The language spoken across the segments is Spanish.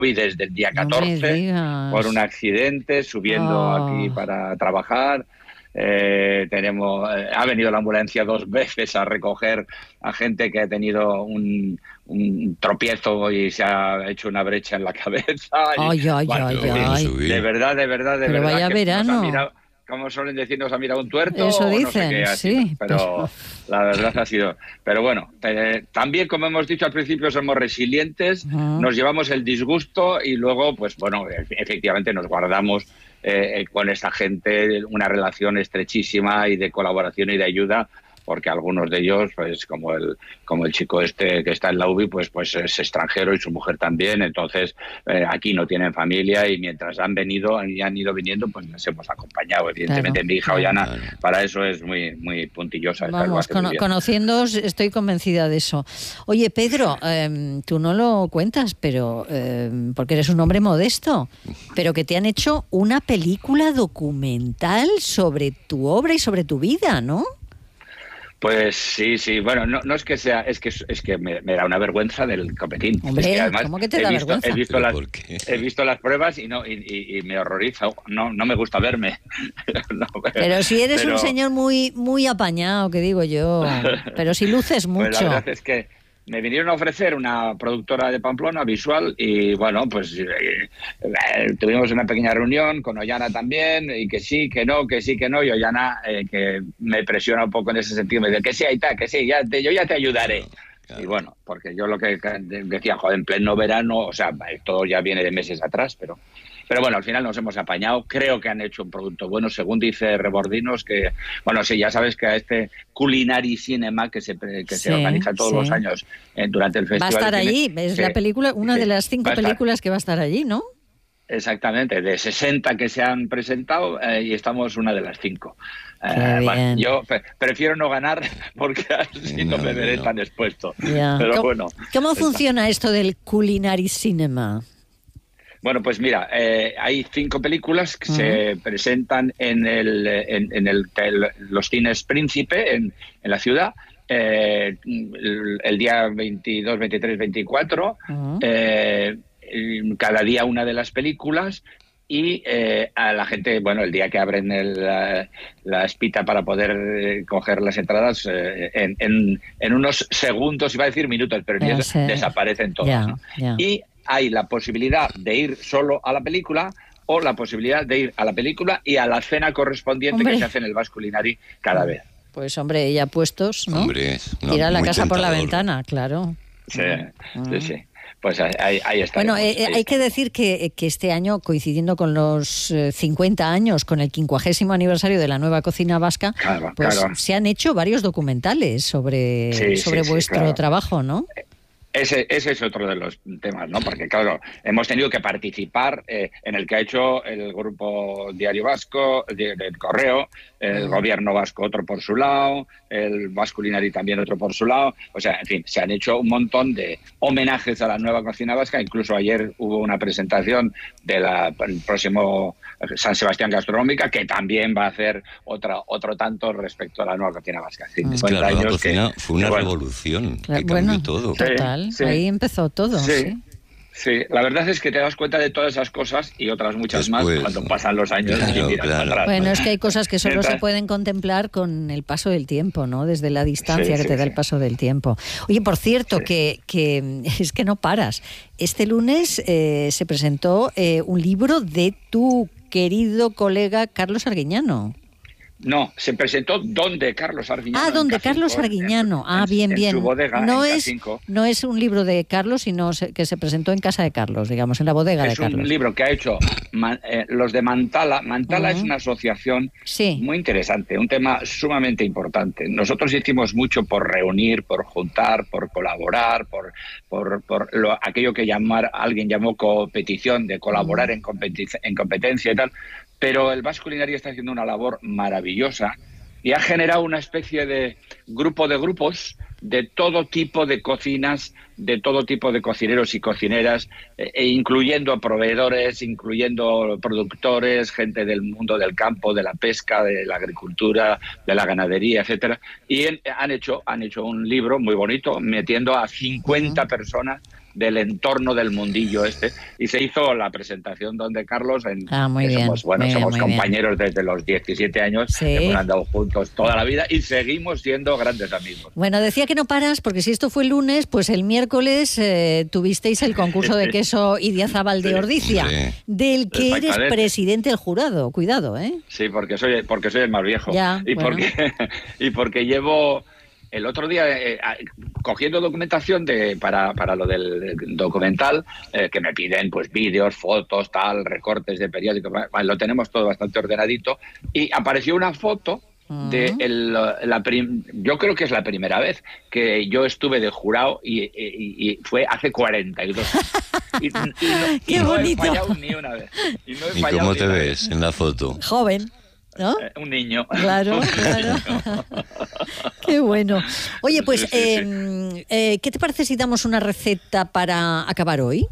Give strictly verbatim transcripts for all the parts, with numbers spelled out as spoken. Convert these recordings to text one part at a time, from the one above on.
desde el día No me catorce digas. por un accidente, subiendo Oh. aquí para trabajar. Eh, tenemos, eh, ha venido la ambulancia dos veces a recoger a gente que ha tenido un, un tropiezo y se ha hecho una brecha en la cabeza. Ay, Y, ay, bueno, ay, en fin, ay. de verdad, de verdad, de Pero verdad vaya que nos ha verano. mirado, como suelen decir, nos ha mirado un tuerto Eso o no sé dicen, qué ha sido. sí. Pero la verdad ha sido. Pero bueno, eh, también, como hemos dicho al principio, somos resilientes, Uh-huh. nos llevamos el disgusto y luego, pues bueno, efectivamente nos guardamos eh, con esta gente una relación estrechísima y de colaboración y de ayuda, porque algunos de ellos, pues como el como el chico este que está en la U B I, pues pues es extranjero y su mujer también, entonces eh, aquí no tienen familia y mientras han venido y han ido viniendo, pues les hemos acompañado. Evidentemente, Claro, mi hija claro. Ollana Claro. para eso es muy muy puntillosa. esta lo Vamos, hace muy cono- bien. conociéndoos estoy convencida de eso. Oye, Pedro, eh, tú no lo cuentas, pero eh, porque eres un hombre modesto, pero que te han hecho una película documental sobre tu obra y sobre tu vida, ¿no? Pues sí, sí. Bueno, no, no es que sea, es que es que me, me da una vergüenza del copetín. Hombre, es que además ¿cómo que te he da visto, vergüenza? He visto, ¿Pero las, por qué? he visto las pruebas y no y, y, y me horroriza. No, no me gusta verme. No, Pero si eres pero, un señor muy muy apañado, que digo yo, pero si luces mucho. Pues la verdad es que me vinieron a ofrecer una productora de Pamplona, Visual, y bueno, pues eh, eh, tuvimos una pequeña reunión con Ollana también, y que sí, que no, que sí, que no, y Ollana, eh, que me presiona un poco en ese sentido, me dice que sí, ahí está, que sí, ya te, yo ya te ayudaré. Claro. Y bueno, porque yo lo que decía, joder, en pleno verano, o sea, todo ya viene de meses atrás, pero... Pero bueno, al final nos hemos apañado. Creo que han hecho un producto bueno, según dice Rebordinos, que, bueno, sí, ya sabes que a este Culinary Cinema que se que Sí, se organiza todos sí. los años eh, durante el Va a festival. estar de cine, allí, es que- la película, una sí, de las cinco va a estar. películas que va a estar allí, ¿no? Exactamente, de sesenta que se han presentado eh, y estamos una de las cinco. Qué Eh, bueno, bien. yo pre- prefiero no ganar porque así no, No, me veré no. tan expuesto. Ya. Pero ¿Cómo, bueno. ¿cómo está. funciona esto del Culinary Cinema? Bueno, pues mira, eh, hay cinco películas que uh-huh. se presentan en, el, en, en el, el, los cines Príncipe, en, en la ciudad, eh, el, el día veintidós, veintitrés, veinticuatro, uh-huh. eh, cada día una de las películas. Y eh, a la gente, bueno, el día que abren el, la, la espita para poder eh, coger las entradas, eh, en, en, en unos segundos, iba a decir minutos, pero ya sé. desaparecen todos. Ya, ¿no? ya. Y hay la posibilidad de ir solo a la película o la posibilidad de ir a la película y a la cena correspondiente hombre. que se hace en el Basque Culinary cada vez. Pues hombre, ya puestos, ¿no? Hombre, no, tirar la casa tentador. por la ventana, claro. Sí, uh-huh. sí, sí. Pues ahí, ahí está. Bueno, eh, hay que decir que, que este año, coincidiendo con los eh, cincuenta años, con el quincuagésimo aniversario de la nueva cocina vasca, claro, pues claro. se han hecho varios documentales sobre, sí, sobre sí, vuestro sí, claro. trabajo, ¿no? Ese, ese es otro de los temas, ¿no? Porque, claro, hemos tenido que participar eh, en el que ha hecho el Grupo Diario Vasco, del de Correo, el uh-huh. Gobierno Vasco otro por su lado, el Basque Culinary también otro por su lado. O sea, en fin, se han hecho un montón de homenajes a la nueva cocina vasca. Incluso ayer hubo una presentación del próximo San Sebastián Gastronómica, que también va a hacer otra, otro tanto respecto a la nueva cocina vasca. Sí, es que la nueva cocina que, fue una bueno, revolución, claro, que cambió bueno, todo. Total. Sí, ahí empezó todo, sí. sí. Sí, la verdad es que te das cuenta de todas esas cosas y otras muchas Después, más cuando pasan los años claro, y miras claro. para atrás. Bueno, es que hay cosas que solo Mientras... se pueden contemplar con el paso del tiempo, ¿no? Desde la distancia sí, que te sí, da sí. el paso del tiempo. Oye, por cierto, sí. que, que es que no paras. Este lunes eh, se presentó eh, un libro de tu querido colega Carlos Arguiñano. No, se presentó donde Carlos Arguiñano. Ah, donde Carlos K cinco, Arguiñano. En, ah, bien, en bien. su bodega, no en es, K cinco. no es un libro de Carlos, sino que se presentó en casa de Carlos, digamos, en la bodega es de Carlos. Es un libro que ha hecho man, eh, los de Mantala. Mantala uh-huh. es una asociación sí. muy interesante, un tema sumamente importante. Nosotros hicimos mucho por reunir, por juntar, por colaborar, por, por, por lo, aquello que llamar, alguien llamó competición, de colaborar uh-huh. en, competi- en competencia y tal. Pero el Basque Culinary está haciendo una labor maravillosa y ha generado una especie de grupo de grupos de todo tipo de cocinas, de todo tipo de cocineros y cocineras, e incluyendo proveedores, incluyendo productores, gente del mundo del campo, de la pesca, de la agricultura, de la ganadería, etcétera. Y han hecho, han hecho un libro muy bonito, metiendo a cincuenta uh-huh. personas del entorno del mundillo este, y se hizo la presentación donde Carlos, en, ah, muy bien, somos, bueno, muy somos bien, compañeros bien. desde los diecisiete años, sí. hemos andado juntos toda la vida y seguimos siendo grandes amigos. Bueno, decía que no paras, porque si esto fue el lunes, pues el miércoles eh, tuvisteis el concurso de queso Idiazábal de Ordicia, sí. del que eres presidente del jurado, cuidado, ¿eh? Sí, porque soy, porque soy el más viejo. Ya, y, bueno. porque, y porque llevo... El otro día, eh, cogiendo documentación de, para, para lo del documental, eh, que me piden pues vídeos, fotos, tal, recortes de periódicos, lo tenemos todo bastante ordenadito, y apareció una foto de el, la prim, yo creo que es la primera vez que yo estuve de jurado y, y, y fue hace cuarenta y dos años. Y, y no, ¡Qué y no bonito! he fallado ni una vez. Y, no he ¿Y cómo te ves vez. en la foto? Joven, ¿no? Eh, un niño. Claro, claro. Qué bueno. Oye, pues, sí, sí, eh, sí. Eh, ¿qué te parece si damos una receta para acabar hoy?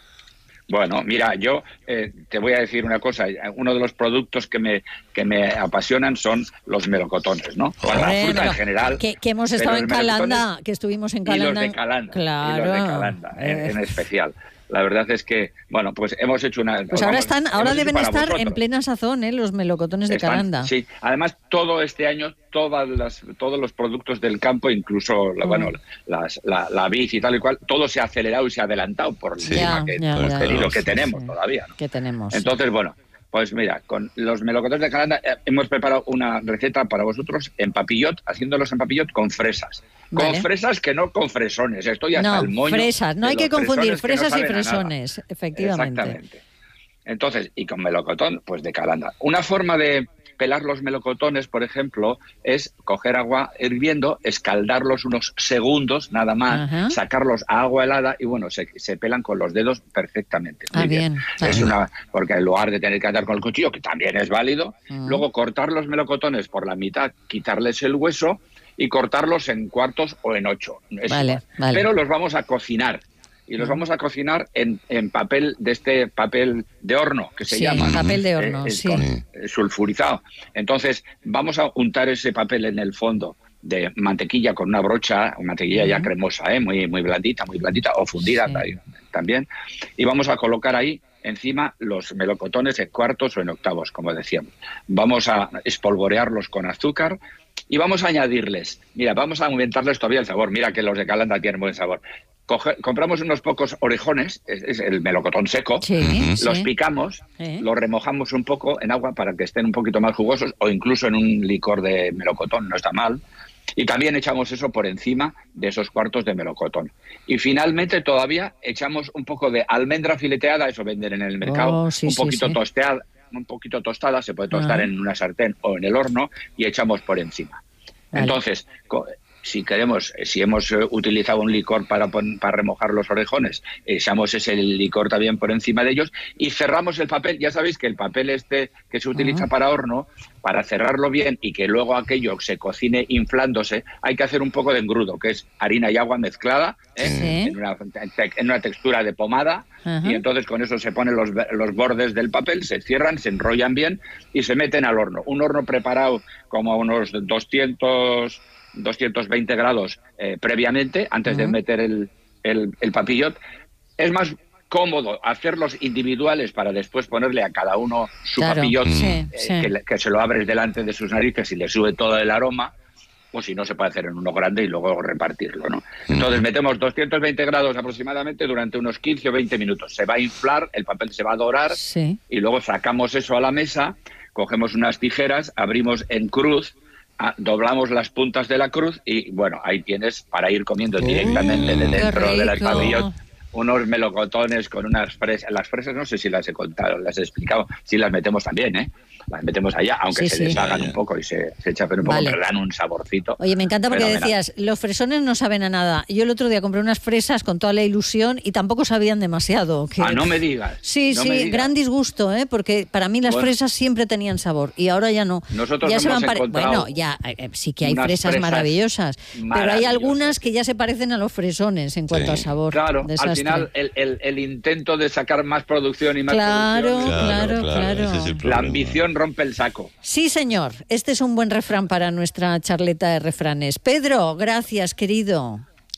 Bueno, mira, yo eh, te voy a decir una cosa. Uno de los productos que me que me apasionan son los melocotones, ¿no? Bueno, la fruta en general. Que, que hemos estado en Calanda, que estuvimos en Calanda. Y los de Calanda, claro. y los de Calanda en, en especial. La verdad es que, bueno, pues hemos hecho una... Pues ahora vamos, están, ahora deben estar vosotros. en plena sazón, ¿eh? Los melocotones de Están, Calanda. Sí, además todo este año, todas las, todos los productos del campo, incluso la, mm. bueno, las, la, la vid y tal y cual, todo se ha acelerado y se ha adelantado por el ya, que, ya, por ya, pedido ya, que sí, tenemos sí. todavía, ¿no? Que tenemos. Entonces, bueno, pues mira, con los melocotones de Calanda eh, hemos preparado una receta para vosotros en papillot, haciéndolos en papillot con fresas. Vale. Con fresas que no con fresones. Estoy hasta no, el moño. Fresas, no hay que confundir fresas no y fresones, efectivamente. Exactamente. Entonces, y con melocotón, pues de Calanda. Una forma de pelar los melocotones, por ejemplo, es coger agua hirviendo, escaldarlos unos segundos, nada más, ajá, sacarlos a agua helada y, bueno, se, se pelan con los dedos perfectamente. Ah, bien. bien. Es una, porque en lugar de tener que andar con el cuchillo, que también es válido, uh-huh, luego cortar los melocotones por la mitad, quitarles el hueso y cortarlos en cuartos o en ocho. Vale, vale. Pero los vamos a cocinar. Y los vamos a cocinar en, en papel de este papel de horno, que se sí, llama. papel de horno, eh, sí. Con, eh, sulfurizado. Entonces, vamos a untar ese papel en el fondo de mantequilla con una brocha, mantequilla uh-huh, ya cremosa, ¿eh? muy, muy blandita, muy blandita, o fundida sí, también. Y vamos a colocar ahí encima los melocotones en cuartos o en octavos, como decíamos. Vamos a espolvorearlos con azúcar y vamos a añadirles, mira, vamos a aumentarles todavía el sabor. Mira que los de Calanda tienen buen sabor. Coge, compramos unos pocos orejones, es, es el melocotón seco, sí, los sí. picamos, ¿Eh? los remojamos un poco en agua para que estén un poquito más jugosos, o incluso en un licor de melocotón, no está mal. Y también echamos eso por encima de esos cuartos de melocotón. Y finalmente todavía echamos un poco de almendra fileteada, eso venden en el mercado, oh, sí, un sí, poquito sí. tosteada, un poquito tostada, se puede tostar uh-huh, en una sartén o en el horno, y echamos por encima. Vale. Entonces, si queremos, si hemos utilizado un licor para, para remojar los orejones, echamos ese licor también por encima de ellos y cerramos el papel. Ya sabéis que el papel este que se utiliza uh-huh, para horno, para cerrarlo bien y que luego aquello se cocine inflándose, hay que hacer un poco de engrudo, que es harina y agua mezclada, ¿eh? Sí. en, una, en una textura de pomada, uh-huh, y entonces con eso se ponen los, los bordes del papel, se cierran, se enrollan bien y se meten al horno. Un horno preparado como a unos doscientos, doscientos veinte grados eh, previamente, antes uh-huh, de meter el, el, el papillot. Es más cómodo hacerlos individuales para después ponerle a cada uno su claro, papillot, sí, eh, sí. Que, que se lo abres delante de sus narices y le sube todo el aroma, o si no se puede hacer en uno grande y luego repartirlo, ¿no? Entonces metemos doscientos veinte grados aproximadamente durante unos quince o veinte minutos. Se va a inflar, el papel se va a dorar, sí, y luego sacamos eso a la mesa, cogemos unas tijeras, abrimos en cruz, a, doblamos las puntas de la cruz y, bueno, ahí tienes para ir comiendo uh, directamente de dentro de la papillot unos melocotones con unas fresas. Las fresas no sé si las he contado, las he explicado. Sí, las metemos también, ¿eh? Las metemos allá, aunque sí, se sí. deshagan un poco y se, se echapen un poco, vale, pero dan un saborcito. Oye, me encanta porque fenomenal. Decías, los fresones no saben a nada. Yo el otro día compré unas fresas con toda la ilusión y tampoco sabían demasiado. Que... Ah, no me digas. Sí, no sí, me digas. Gran disgusto, ¿eh? Porque para mí las bueno, fresas siempre tenían sabor y ahora ya no. Nosotros ya hemos se van pare... encontrado Bueno, ya eh, sí que hay fresas, fresas maravillosas, maravillosas, pero hay algunas que ya se parecen a los fresones en cuanto sí. a sabor. Claro, Desastre. Al final el, el, el intento de sacar más producción y más claro, producción. Claro, claro, claro. Es la ambición rompe el saco. Sí, señor. Este es un buen refrán para nuestra charleta de refranes. Pedro, gracias, querido.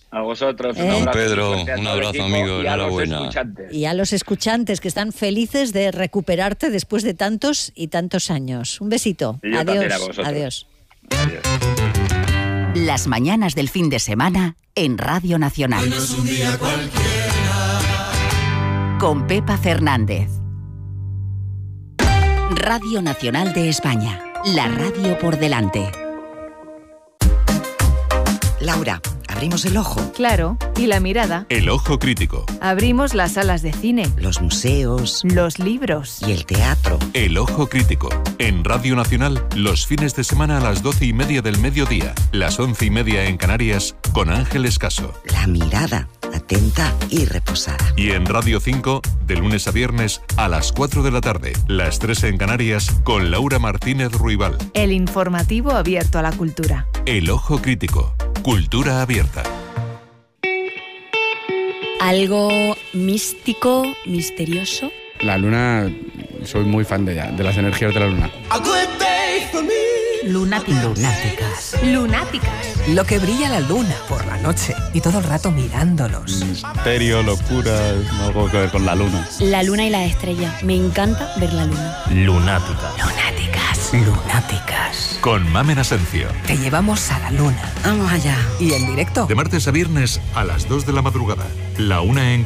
A vosotros, un ¿Eh? abrazo. Pedro, fuerte a un todo el abrazo, equipo amigo, y a los enhorabuena. escuchantes. Y a los escuchantes que están felices de recuperarte después de tantos y tantos años. Un besito. Y yo Adiós. también a vosotros. Adiós. Adiós. Las mañanas del fin de semana en Radio Nacional. Hoy no es un día cualquiera. Con Pepa Fernández. Radio Nacional de España. La radio por delante. Laura, abrimos el ojo. Claro, y la mirada. El ojo crítico. Abrimos las salas de cine. Los museos. Los libros. Y el teatro. El ojo crítico. En Radio Nacional, los fines de semana a las doce y media del mediodía, las once y media en Canarias, con Ángel Escaso. La mirada, atenta y reposada. Y en Radio cinco, de lunes a viernes, a las cuatro de la tarde, las tres en Canarias, con Laura Martínez Ruibal. El informativo abierto a la cultura. El ojo crítico. Cultura abierta. Algo místico, misterioso. La luna, soy muy fan de ella, de las energías de la luna. Lunáticas. Lunáticas. Lunáticas. Lo que brilla la luna por la noche y todo el rato mirándonos. Misterio, locura, algo que ver con la luna. La luna y las estrellas. Me encanta ver la luna. Lunáticas. Lunáticas. Lunáticas. Con Mamen Asencio. Te llevamos a la luna. Vamos allá. Y en directo. De martes a viernes a las dos de la madrugada. La una en